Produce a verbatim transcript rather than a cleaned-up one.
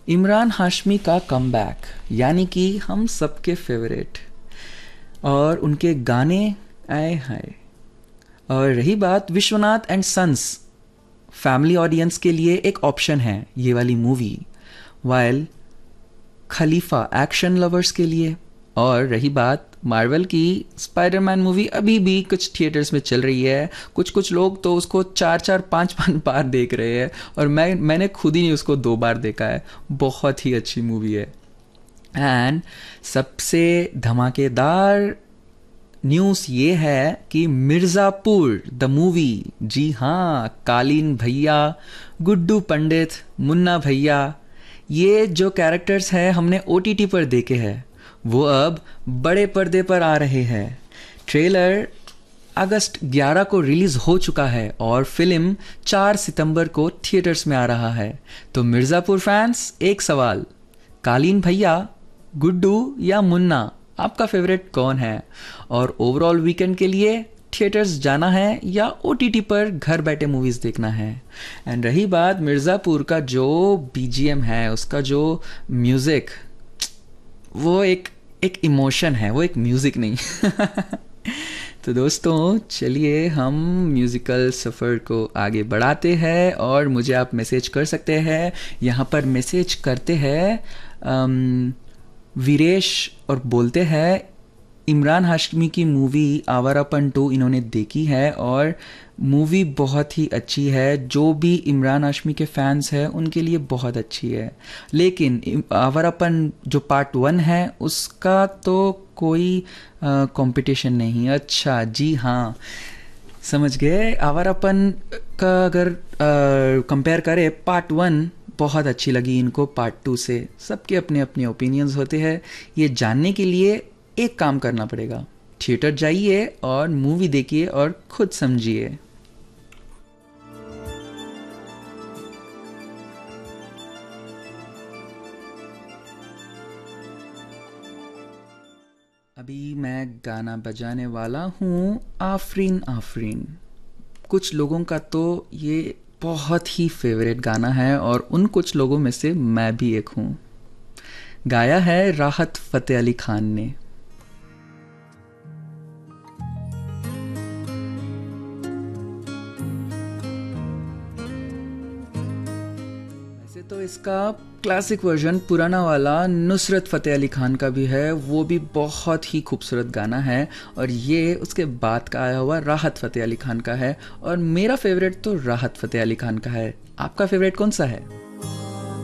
इमरान हाशमी का कमबैक, यानी कि हम सबके फेवरेट, और उनके गाने आए हाय। और रही बात Vishwanath and sons, family audience के लिए एक ऑप्शन है ये वाली मूवी, वाइल खलीफा एक्शन लवर्स के लिए। और रही बात मार्वल की, स्पाइडरमैन मूवी अभी भी कुछ थिएटर्स में चल रही है, कुछ कुछ लोग तो उसको चार चार पाँच पाँच बार देख रहे हैं, और मैं मैंने खुद ही नहीं उसको दो बार देखा है। बहुत ही अच्छी मूवी है। एंड सबसे धमाकेदार न्यूज़ ये है कि मिर्ज़ापुर द मूवी, जी हाँ, कालीन भैया, गुड्डू पंडित, मुन्ना भैया, ये जो कैरेक्टर्स हैं हमने ओटीटी पर देखे हैं, वो अब बड़े पर्दे पर आ रहे हैं। ट्रेलर अगस्त ग्यारह को रिलीज हो चुका है और फिल्म चार सितंबर को थिएटर्स में आ रहा है। तो मिर्ज़ापुर फैंस, एक सवाल, कालीन भैया, गुड्डू या मुन्ना, आपका फेवरेट कौन है? और ओवरऑल वीकेंड के लिए थिएटर्स जाना है या ओटीटी पर घर बैठे मूवीज़ देखना है? एंड रही बात मिर्ज़ापुर का जो बीजीएम है, उसका जो म्यूज़िक, वो एक एक इमोशन है, वो एक म्यूज़िक नहीं। तो दोस्तों चलिए हम म्यूज़िकल सफ़र को आगे बढ़ाते हैं, और मुझे आप मैसेज कर सकते हैं। यहाँ पर मैसेज करते हैं वीरेश, और बोलते हैं इमरान हाशमी की मूवी आवारापन टू इन्होंने देखी है और मूवी बहुत ही अच्छी है। जो भी इमरान हाशमी के फैंस हैं उनके लिए बहुत अच्छी है, लेकिन आवारापन जो पार्ट वन है उसका तो कोई कंपटीशन नहीं। अच्छा जी हाँ, समझ गए। आवारापन का अगर कंपेयर करें, पार्ट वन बहुत अच्छी लगी इनको पार्ट टू से। सबके अपने अपने ओपिनियंस होते हैं। ये जानने के लिए एक काम करना पड़ेगा, थिएटर जाइए और मूवी देखिए और खुद समझिए। अभी मैं गाना बजाने वाला हूँ आफरीन आफरीन। कुछ लोगों का तो ये बहुत ही फेवरेट गाना है और उन कुछ लोगों में से मैं भी एक हूँ। गाया है राहत फ़तेह अली खान ने। वैसे तो इसका क्लासिक वर्जन पुराना वाला नुसरत फ़तेह अली खान का भी है, वो भी बहुत ही खूबसूरत गाना है, और ये उसके बाद का आया हुआ राहत फ़तेह अली खान का है, और मेरा फेवरेट तो राहत फ़तेह अली खान का है। आपका फेवरेट कौन सा है?